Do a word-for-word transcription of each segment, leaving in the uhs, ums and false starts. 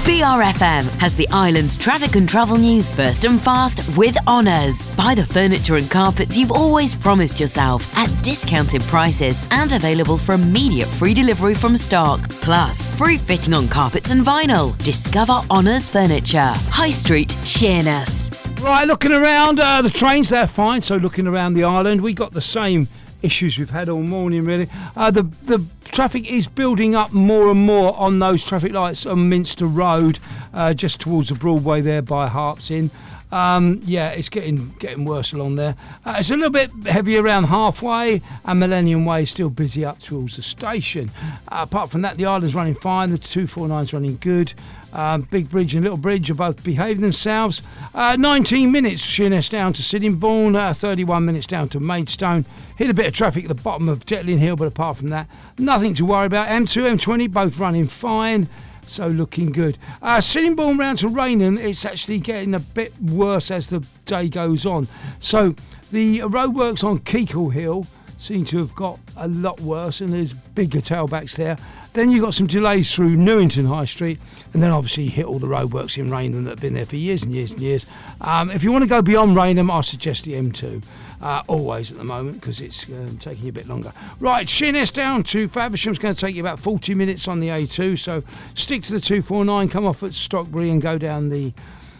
B R F M has the island's traffic and travel news first and fast with Honours. Buy the furniture and carpets you've always promised yourself at discounted prices and available for immediate free delivery from stock. Plus, free fitting on carpets and vinyl. Discover Honours Furniture. High Street, Sheerness. Right, looking around, uh, the trains, they're fine. So looking around the island, we got the same issues we've had all morning, really. Uh, the the traffic is building up more and more on those traffic lights on Minster Road, uh, just towards the Broadway there by Harps Inn. Um, yeah, it's getting getting worse along there. Uh, it's a little bit heavy around Halfway, and Millennium Way is still busy up towards the station. Uh, apart from that, the island's running fine. The two forty-nine's running good. Um, Big Bridge and Little Bridge are both behaving themselves. Uh, nineteen minutes, Sheerness down to Sittingbourne, uh, thirty-one minutes down to Maidstone. Hit a bit of traffic at the bottom of Jetling Hill, but apart from that, nothing to worry about. M two, M twenty, both running fine, so looking good. Uh, Sittingbourne round to Raynham, it's actually getting a bit worse as the day goes on. So the roadworks on Keekle Hill seem to have got a lot worse, and there's bigger tailbacks there. Then you've got some delays through Newington High Street, and then obviously you hit all the roadworks in Raynham that have been there for years and years and years. Um, if you want to go beyond Raynham, I suggest the M two, uh, always at the moment, because it's um, taking you a bit longer. Right, Sheerness down to Faversham's going to take you about forty minutes on the A two, so stick to the two forty-nine, come off at Stockbury and go down the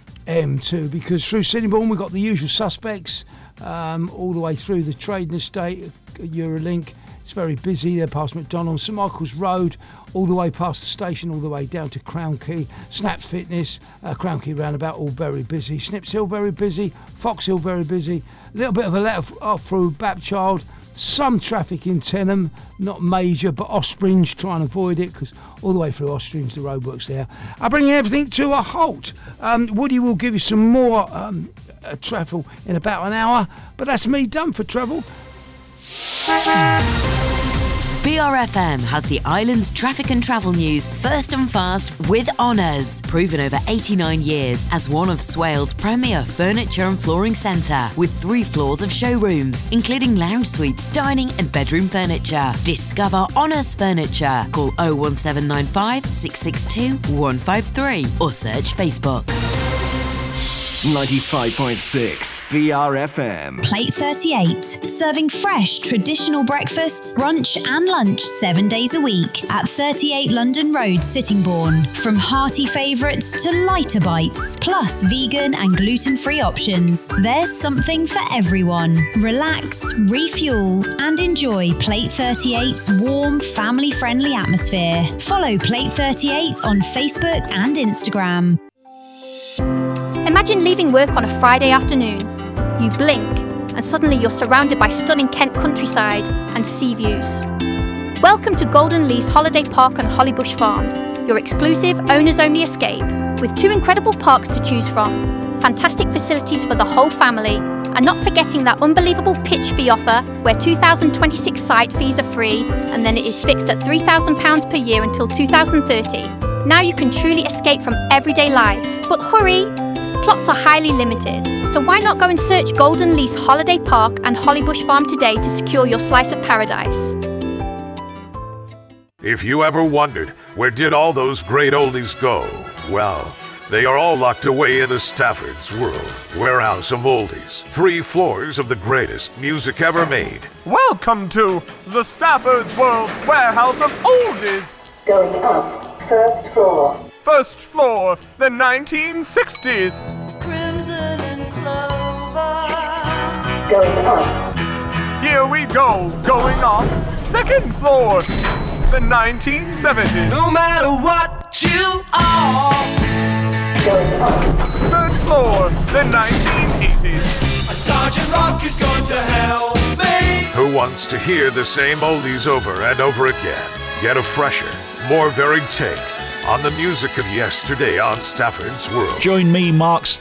M two, because through Sittingbourne we've got the usual suspects, um, all the way through the Trading Estate, Eurolink. It's very busy. They're past McDonald's, St Michael's Road, all the way past the station, all the way down to Crown Key, Snaps Fitness, uh, Crown Key roundabout, all very busy. Snips Hill very busy, Fox Hill very busy. A little bit of a let off, off through Bapchild. Some traffic in Tenham, not major, but Ospringe, try and avoid it, because all the way through Ospringe the roadworks there. I'm bringing everything to a halt. Um, Woody will give you some more um, uh, travel in about an hour, but that's me done for travel. B R F M has the island's traffic and travel news first and fast with Honours. Proven over eighty-nine years as one of Swales' premier furniture and flooring centre, with three floors of showrooms, including lounge suites, dining and bedroom furniture. Discover Honours Furniture. Call oh one seven nine five, six six two, one five three or search Facebook. ninety-five point six B R F M. Plate thirty-eight, serving fresh traditional breakfast, brunch and lunch seven days a week at thirty-eight London Road, Sittingbourne. From hearty favourites to lighter bites, plus vegan and gluten-free options, there's something for everyone. Relax, refuel and enjoy Plate thirty-eight's warm, family-friendly atmosphere. Follow Plate thirty-eight on Facebook and Instagram. Imagine leaving work on a Friday afternoon. You blink, and suddenly you're surrounded by stunning Kent countryside and sea views. Welcome to Golden Lease Holiday Park on Hollybush Farm, your exclusive owners-only escape, with two incredible parks to choose from, fantastic facilities for the whole family, and not forgetting that unbelievable pitch fee offer where two thousand twenty-six site fees are free, and then it is fixed at three thousand pounds per year until two thousand thirty. Now you can truly escape from everyday life. But hurry! Plots are highly limited, so why not go and search Golden Lease Holiday Park and Hollybush Farm today to secure your slice of paradise. If you ever wondered, where did all those great oldies go? Well, they are all locked away in the Stafford's World Warehouse of Oldies. Three floors of the greatest music ever made. Welcome to the Stafford's World Warehouse of Oldies. Going up, first floor. First floor, the nineteen sixties. Crimson and clover. Going up. Here we go, going up. Second floor, the nineteen seventies. No matter what you are. Going up. Third floor, the nineteen eighties. Sergeant Rock is going to help me. Who wants to hear the same oldies over and over again? Get a fresher, more varied take on the music of yesterday on Stafford's World. Join me, Mark Stafford.